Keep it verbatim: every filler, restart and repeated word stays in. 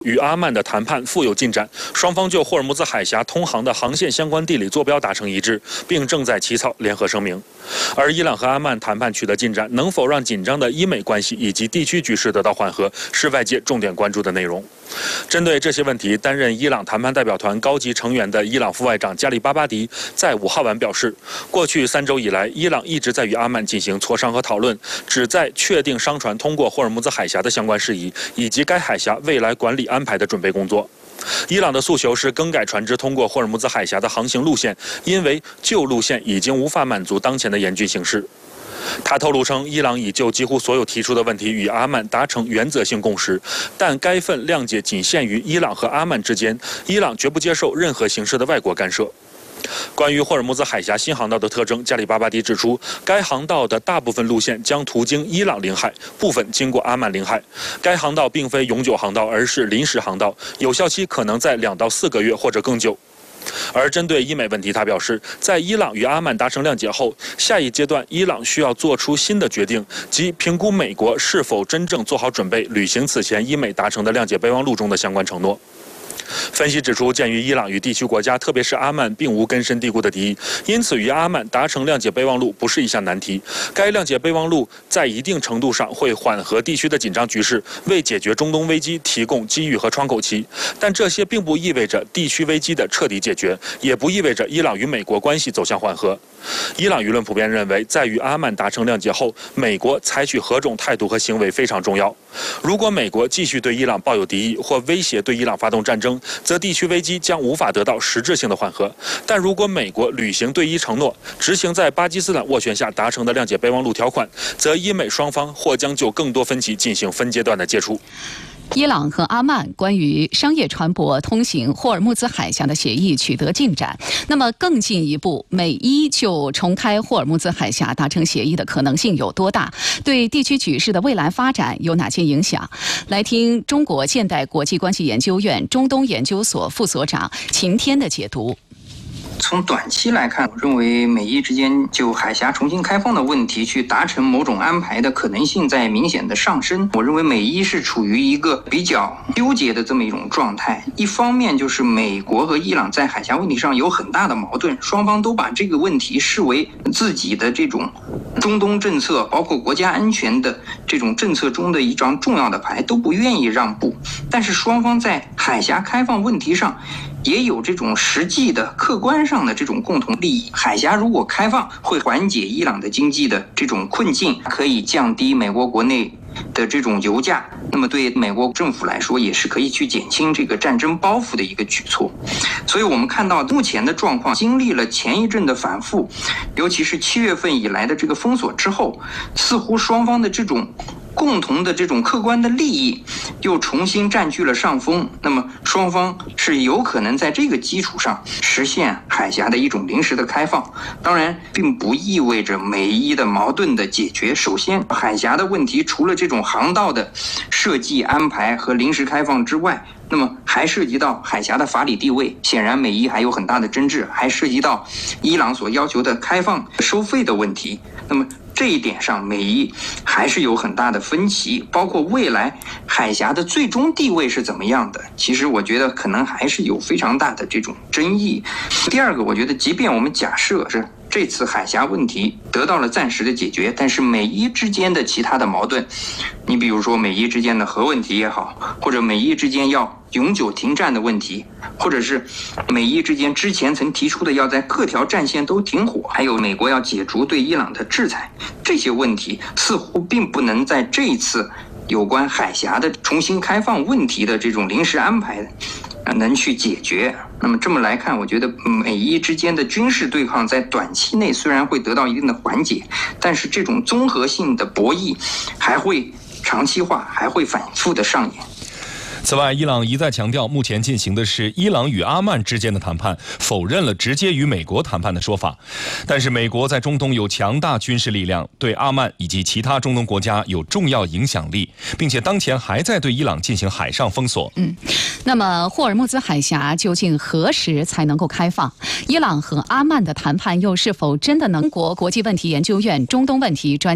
与阿曼的谈判富有进展，双方就霍尔木兹海峡通航的航线相关地理坐标达成一致，并正在起草联合声明。而伊朗和阿曼谈判取得进展，能否让紧张的伊美关系以及地区局势得到缓和，是外界重点关注的内容。针对这些问题，担任伊朗谈判代表团高级成员的伊朗副外长加里巴巴迪在五号晚表示，过去三周以来，伊朗一直在与阿曼进行磋商和讨论，旨在确定商船通过霍尔木兹海峡的相关事宜，以及该海峡未来管理安排的准备工作。伊朗的诉求是更改船只通过霍尔木兹海峡的航行路线，因为旧路线已经无法满足当前的严峻形势。他透露称，伊朗已就几乎所有提出的问题与阿曼达成原则性共识，但该份谅解仅限于伊朗和阿曼之间，伊朗绝不接受任何形式的外国干涉。关于霍尔木兹海峡新航道的特征，加里巴巴迪指出，该航道的大部分路线将途经伊朗领海，部分经过阿曼领海。该航道并非永久航道，而是临时航道，有效期可能在两到四个月或者更久。而针对伊美问题，他表示，在伊朗与阿曼达成谅解后，下一阶段伊朗需要做出新的决定，即评估美国是否真正做好准备履行此前伊美达成的谅解备忘录中的相关承诺。分析指出，鉴于伊朗与地区国家，特别是阿曼，并无根深蒂固的敌意，因此与阿曼达成谅解备忘录不是一项难题。该谅解备忘录在一定程度上会缓和地区的紧张局势，为解决中东危机提供机遇和窗口期。但这些并不意味着地区危机的彻底解决，也不意味着伊朗与美国关系走向缓和。伊朗舆论普遍认为，在与阿曼达成谅解后，美国采取何种态度和行为非常重要。如果美国继续对伊朗抱有敌意，或威胁对伊朗发动战争，则地区危机将无法得到实质性的缓和。但如果美国履行对伊承诺，执行在巴基斯坦斡旋下达成的谅解备忘录条款，则伊美双方或将就更多分歧进行分阶段的接触。 伊朗和阿曼关于商业船舶通行霍尔木兹海峡的协议取得进展，那么更进一步，美伊就重开霍尔木兹海峡达成协议的可能性有多大？对地区局势的未来发展有哪些影响？来听中国现代国际关系研究院中东研究所副所长秦天的解读。 从短期来看，我认为美伊之间就海峡重新开放的问题去达成某种安排的可能性在明显的上升。我认为美伊是处于一个比较纠结的这么一种状态。一方面就是美国和伊朗在海峡问题上有很大的矛盾，双方都把这个问题视为自己的这种中东政策，包括国家安全的这种政策中的一张重要的牌，都不愿意让步。但是双方在海峡开放问题上也有这种实际的客观上的这种共同利益。海峡如果开放，会缓解伊朗的经济的这种困境，可以降低美国国内的这种油价，那么对美国政府来说也是可以去减轻这个战争包袱的一个举措。所以我们看到目前的状况，经历了前一阵的反复，尤其是七月份以来的这个封锁之后，似乎双方的这种共同的这种客观的利益又重新占据了上风，那么双方是有可能在这个基础上实现海峡的一种临时的开放。当然并不意味着美伊的矛盾的解决。首先海峡的问题除了这种航道的设计安排和临时开放之外，那么还涉及到海峡的法理地位，显然美伊还有很大的争执，还涉及到伊朗所要求的开放收费的问题。那么这一点上美伊还是有很大的分歧，包括未来海峡的最终地位是怎么样的，其实我觉得可能还是有非常大的这种争议。第二个，我觉得即便我们假设是这次海峡问题得到了暂时的解决，但是美伊之间的其他的矛盾，你比如说美伊之间的核问题也好，或者美伊之间要永久停战的问题，或者是美伊之间之前曾提出的要在各条战线都停火，还有美国要解除对伊朗的制裁，这些问题似乎并不能在这一次有关海峡的重新开放问题的这种临时安排能去解决。那么这么来看，我觉得美伊之间的军事对抗在短期内虽然会得到一定的缓解，但是这种综合性的博弈还会长期化，还会反复的上演。 此外，伊朗一再强调，目前进行的是伊朗与阿曼之间的谈判，否认了直接与美国谈判的说法。但是，美国在中东有强大军事力量，对阿曼以及其他中东国家有重要影响力，并且当前还在对伊朗进行海上封锁。 嗯，那么霍尔木兹海峡究竟何时才能够开放？伊朗和阿曼的谈判又是否真的能？国国际问题研究院中东问题专